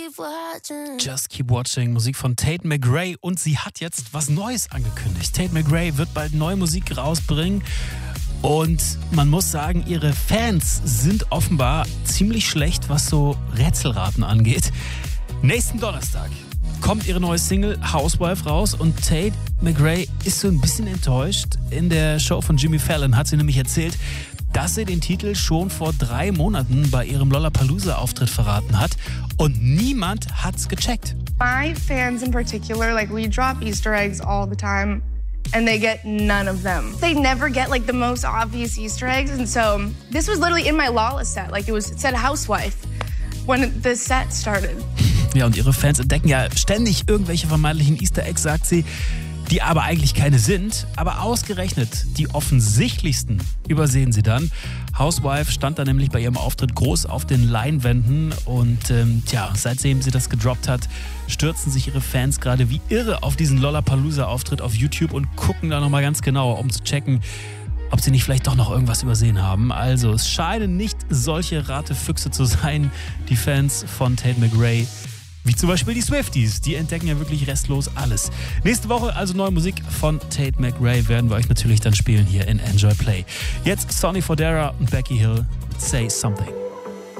Just Keep Watching, Musik von Tate McRae, und sie hat jetzt was Neues angekündigt. Tate McRae wird bald neue Musik rausbringen und man muss sagen, ihre Fans sind offenbar ziemlich schlecht, was so Rätselraten angeht. Nächsten Donnerstag kommt ihre neue Single Housewife raus und Tate McRae ist so ein bisschen enttäuscht. In der Show von Jimmy Fallon hat sie nämlich erzählt, dass sie den Titel schon vor 3 Monaten bei ihrem Lollapalooza-Auftritt verraten hat und niemand hat's gecheckt. My fans in particular, like, we drop Easter eggs all the time and they get none of them. They never get like the most obvious Easter eggs, and so this was literally in my Lolla set, like it said Housewife when the set started. Ja, und ihre Fans entdecken ja ständig irgendwelche vermeintlichen Easter Eggs, sagt sie, die aber eigentlich keine sind. Aber ausgerechnet die offensichtlichsten übersehen sie dann. Housewife stand da nämlich bei ihrem Auftritt groß auf den Leinwänden und seitdem sie das gedroppt hat, stürzen sich ihre Fans gerade wie irre auf diesen Lollapalooza-Auftritt auf YouTube und gucken da nochmal ganz genau, um zu checken, ob sie nicht vielleicht doch noch irgendwas übersehen haben. Also es scheinen nicht solche Ratefüchse zu sein, die Fans von Tate McRae, wie zum Beispiel die Swifties. Die entdecken ja wirklich restlos alles. Nächste Woche also neue Musik von Tate McRae werden wir euch natürlich dann spielen hier in Enjoy Play. Jetzt Sonny Fodera und Becky Hill, Say Something.